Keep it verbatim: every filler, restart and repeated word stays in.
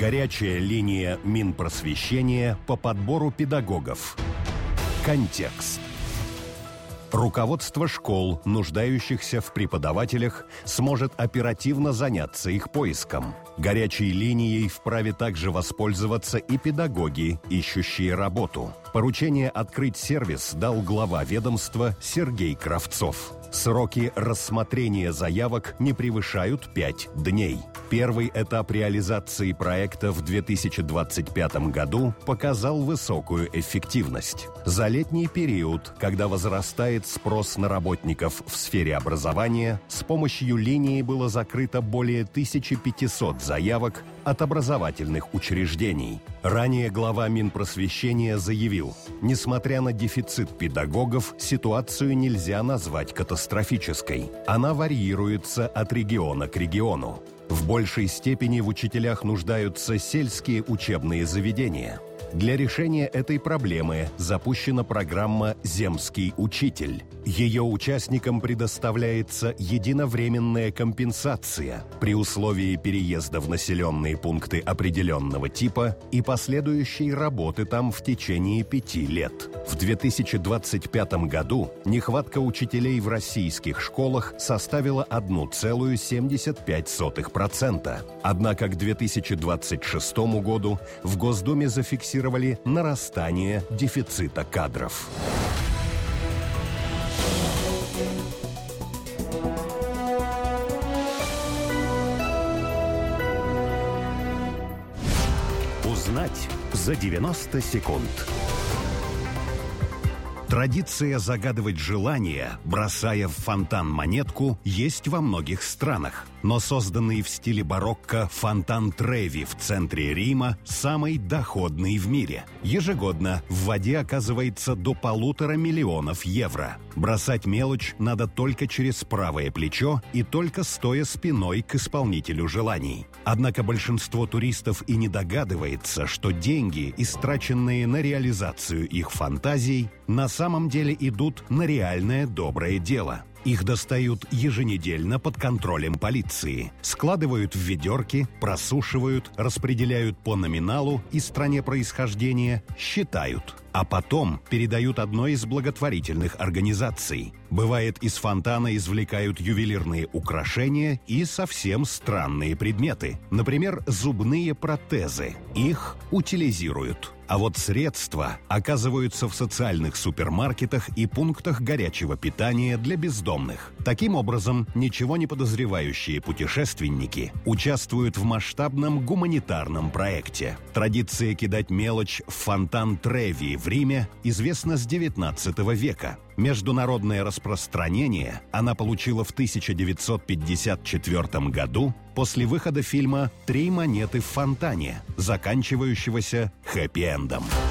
Горячая линия Минпросвещения по подбору педагогов. Контекст. Руководство школ, нуждающихся в преподавателях, сможет оперативно заняться их поиском. Горячей линией вправе также воспользоваться и педагоги, ищущие работу. Поручение открыть сервис дал глава ведомства Сергей Кравцов. Сроки рассмотрения заявок не превышают пять дней. Первый этап реализации проекта в две тысячи двадцать пятом году показал высокую эффективность. За летний период, когда возрастает спрос на работников в сфере образования, с помощью линии было закрыто более тысячи пятисот заявок от образовательных учреждений. Ранее глава Минпросвещения заявил, несмотря на дефицит педагогов, ситуацию нельзя назвать катастрофической. Она варьируется от региона к региону. В большей степени в учителях нуждаются сельские учебные заведения. Для решения этой проблемы запущена программа «Земский учитель». Ее участникам предоставляется единовременная компенсация при условии переезда в населенные пункты определенного типа и последующей работы там в течение пяти лет. В две тысячи двадцать пятом году нехватка учителей в российских школах составила одна целая семьдесят пять сотых процента. Однако к две тысячи двадцать шестому году в Госдуме зафиксировали нарастание дефицита кадров. Узнать за девяносто секунд. Традиция загадывать желания, бросая в фонтан монетку, есть во многих странах. Но созданный в стиле барокко фонтан Треви в центре Рима самый доходный в мире. Ежегодно в воде оказывается до полутора миллионов евро. Бросать мелочь надо только через правое плечо и только стоя спиной к исполнителю желаний. Однако большинство туристов и не догадывается, что деньги, истраченные на реализацию их фантазий, на самом деле идут на реальное доброе дело. Их достают еженедельно под контролем полиции. Складывают в ведерки, просушивают, распределяют по номиналу и стране происхождения, считают. А потом передают одной из благотворительных организаций. Бывает, из фонтана извлекают ювелирные украшения и совсем странные предметы. Например, зубные протезы. Их утилизируют. А вот средства оказываются в социальных супермаркетах и пунктах горячего питания для бездомных. Таким образом, ничего не подозревающие путешественники участвуют в масштабном гуманитарном проекте. Традиция кидать мелочь в фонтан Треви в Риме известна с девятнадцатого века. Международное распространение она получила в тысяча девятьсот пятьдесят четвёртом году после выхода фильма «Три монеты в фонтане», заканчивающегося хэппи-эндом.